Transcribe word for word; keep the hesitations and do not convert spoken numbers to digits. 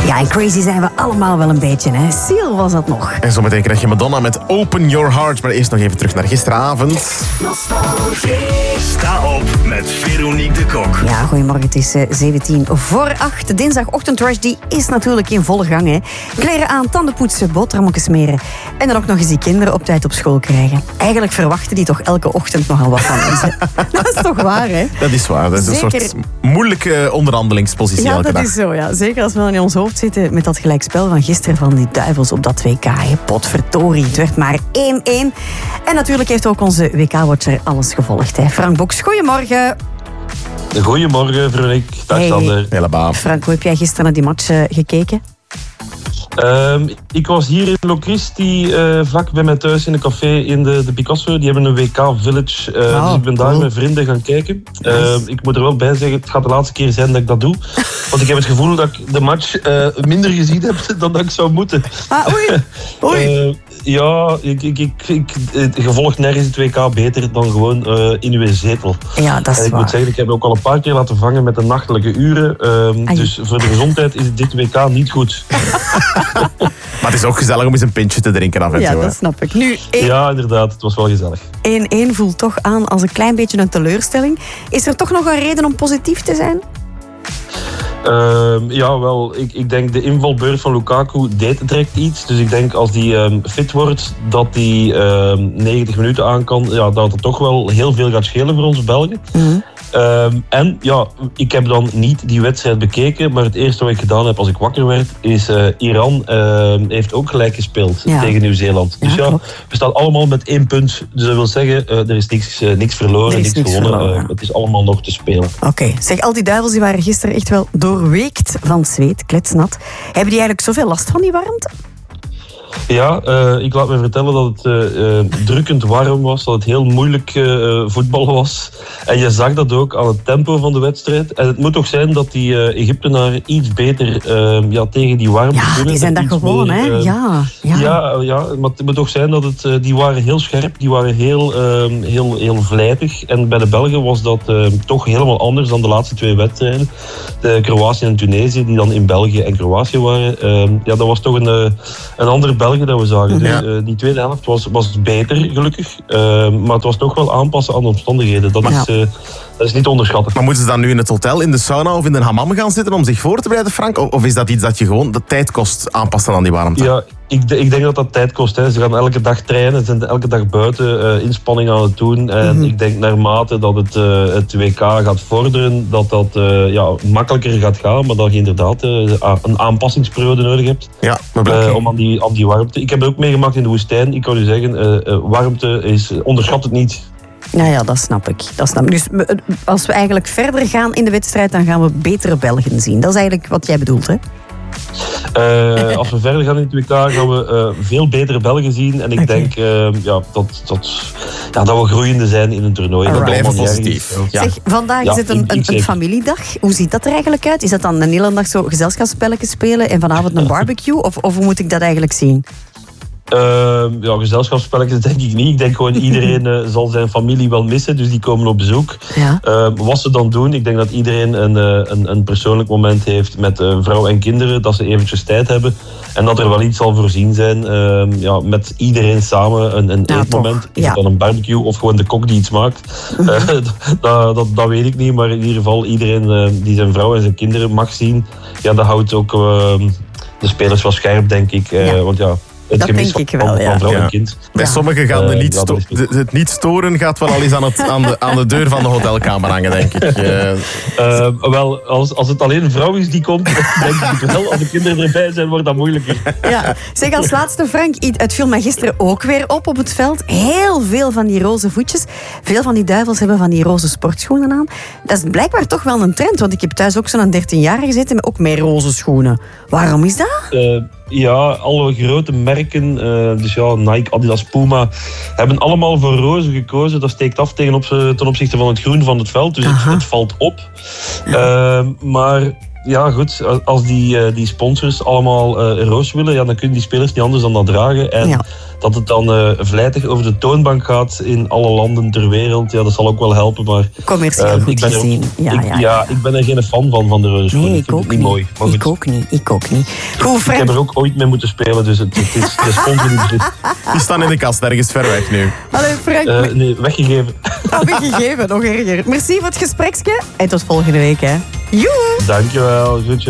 Ja, en crazy zijn we allemaal wel een beetje, hè. Seal was dat nog. En zometeen krijg je Madonna met Open Your Heart. Maar eerst nog even terug naar gisteravond. Sta op met Veronique de Kok. Ja, goedemorgen. Het is uh, zeventien voor acht. De dinsdagochtendrush die is natuurlijk in volle gang, hè. Kleren aan, tanden poetsen, boterhammen smeren. En dan ook nog eens die kinderen op tijd op school krijgen. Eigenlijk verwachten die toch elke ochtend nogal wat van ons. Dat is toch waar, hè? Dat is waar. Dat is Zeker... een soort moeilijke onderhandelingspositie ja, elke dag. Ja, dat is zo, ja. Zeker als we dan in ons hoofd zitten met dat gelijkspel van gisteren van die duivels op dat W K. Hè. Potverdorie, het werd maar één-één. En natuurlijk heeft ook onze W K-watcher alles gevolgd. Hè. Frank Boks, goedemorgen. Goedemorgen, Veronique. Dag, hey. Sander. Helemaal. Frank, hoe heb jij gisteren naar die match uh, gekeken? Um, ik was hier in Locristi, uh, vlak bij mij thuis in een café in de, de Picasso. Die hebben een W K Village, uh, oh, dus ik ben daar cool. met vrienden gaan kijken. Uh, ik moet er wel bij zeggen, het gaat de laatste keer zijn dat ik dat doe. Want ik heb het gevoel dat ik de match uh, minder gezien heb dan dat ik zou moeten. Ah, oei. Oei. Uh, ja, ik, ik, ik, ik, je volgt nergens het W K beter dan gewoon uh, in uw zetel. Ja, dat is en ik waar. moet zeggen, ik heb me ook al een paar keer laten vangen met de nachtelijke uren. Um, dus voor de gezondheid is dit W K niet goed. Maar het is ook gezellig om eens een pintje te drinken af en Ja, toe. dat snap ik. Nu, Ja, inderdaad. Het was wel gezellig. één-één voelt toch aan als een klein beetje een teleurstelling. Is er toch nog een reden om positief te zijn? Uh, ja, wel. Ik, ik denk de invalbeurt van Lukaku deed direct iets. Dus ik denk als die um, fit wordt, dat die um, negentig minuten aan kan. Ja, dat het toch wel heel veel gaat schelen voor onze Belgen. Mm-hmm. Um, en ja, ik heb dan niet die wedstrijd bekeken. Maar het eerste wat ik gedaan heb als ik wakker werd, is uh, Iran uh, heeft ook gelijk gespeeld ja. tegen Nieuw-Zeeland. Dus ja, ja we staan allemaal met één punt. Dus dat wil zeggen, uh, er is niks, uh, niks verloren, is niks, niks gewonnen. verloren. Uh, het is allemaal nog te spelen. Oké. Okay. Zeg, al die duivels die waren gisteren echt wel doorweekt van zweet, kletsnat. Hebben die eigenlijk zoveel last van die warmte? Ja, uh, ik laat me vertellen dat het uh, uh, drukkend warm was, dat het heel moeilijk uh, voetballen was. En je zag dat ook aan het tempo van de wedstrijd. En het moet toch zijn dat die uh, Egyptenaren iets beter uh, ja, tegen die warmte ja, kunnen. Ja, die zijn dat gewoon, hè. Uh, ja, ja. Ja, ja, maar het moet toch zijn dat het, uh, die waren heel scherp, die waren heel, uh, heel, heel vlijtig. En bij de Belgen was dat uh, toch helemaal anders dan de laatste twee wedstrijden. De Kroatië en Tunesië, die dan in België en Kroatië waren. Uh, ja, dat was toch een, uh, een andere België dat we zagen. Ja. Dus, uh, die tweede helft was, was beter, gelukkig. Uh, maar het was toch wel aanpassen aan de omstandigheden. Dat, ja. is, uh, dat is niet te onderschatten. Maar moeten ze dan nu in het hotel, in de sauna of in de hammam gaan zitten om zich voor te bereiden, Frank? Of is dat iets dat je gewoon de tijd kost aanpassen aan die warmte? Ja, ik, ik denk dat dat tijd kost. Hè. Ze gaan elke dag trainen, ze zijn elke dag buiten uh, inspanningen aan het doen. En mm-hmm. ik denk naarmate dat het, uh, het W K gaat vorderen, dat dat uh, ja, makkelijker gaat gaan. Maar dat je inderdaad uh, een aanpassingsperiode nodig hebt. Ja, uh, om aan die, aan die warmte. Ik heb het ook meegemaakt in de woestijn. Ik kan u zeggen, uh, uh, warmte is, onderschat het niet. Nou ja, dat snap ik. Dat snap ik. Dus als we eigenlijk verder gaan in de wedstrijd, dan gaan we betere Belgen zien. Dat is eigenlijk wat jij bedoelt, hè? Uh, als we verder gaan in het W K gaan we uh, veel betere Belgen zien. En ik okay. denk uh, ja, dat, dat, ja, dat we groeiende zijn in een toernooi. Dat blijven positief. Ja. Zeg, vandaag ja, is het een, een, een familiedag. Hoe ziet dat er eigenlijk uit? Is dat dan een hele dag zo gezelschapsspelletjes spelen en vanavond een barbecue? Of, of hoe moet ik dat eigenlijk zien? Uh, ja, gezelschapsspelletjes denk ik niet. Ik denk gewoon iedereen uh, zal zijn familie wel missen, dus die komen op bezoek. Ja. Uh, wat ze dan doen, ik denk dat iedereen een, uh, een, een persoonlijk moment heeft met uh, vrouw en kinderen, dat ze eventjes tijd hebben en dat er wel iets zal voorzien zijn. Uh, ja, met iedereen samen een, een ja, eetmoment. Is ja. het dan een barbecue of gewoon de kok die iets maakt? Uh, dat, dat, dat weet ik niet, maar in ieder geval iedereen uh, die zijn vrouw en zijn kinderen mag zien, ja, dat houdt ook uh, de spelers wel scherp, denk ik. Uh, ja. Want ja, het dat denk ik wel, van, ja. van vrouw ja. en kind. Bij ja. sommigen gaan de niet sto- de, het niet storen gaat wel al eens aan, het, aan, de, aan de deur van de hotelkamer hangen, denk ik. Uh. Uh, wel, als, als het alleen een vrouw is die komt, denk ik wel. Als de kinderen erbij zijn, wordt dat moeilijker. Ja. Zeg, als laatste, Frank, het viel mij gisteren ook weer op op het veld. Heel veel van die roze voetjes. Veel van die duivels hebben van die roze sportschoenen aan. Dat is blijkbaar toch wel een trend, want ik heb thuis ook zo'n dertienjarige zitten met ook meer roze schoenen. Waarom is dat? Uh, Ja, alle grote merken, uh, dus ja, Nike, Adidas, Puma, hebben allemaal voor roze gekozen. Dat steekt af tegen op, ten opzichte van het groen van het veld, dus het, het valt op. Uh, maar ja, goed. Als die, uh, die sponsors allemaal uh, roos willen, ja, dan kunnen die spelers niet anders dan dat dragen. En ja. dat het dan uh, vlijtig over de toonbank gaat in alle landen ter wereld, ja, dat zal ook wel helpen. Maar commercieel uh, goed gezien. Ook, ja, ik, ja, ja. ja, ik ben er geen fan van, van de roze schoenen. Nee, ik, ik ook niet. niet. Mooi. Maar ik ook niet. Ik ook niet. Goed, Frank. Ik heb er ook ooit mee moeten spelen, dus het, het is de sponsor die bezit. Die staan in de kast, ergens ver weg nu. Allee, Frank. Uh, nee, weggegeven. Oh, weggegeven, nog erger. Merci voor het gespreksje en tot volgende week. Hè. Joe! Dankjewel, groetjes.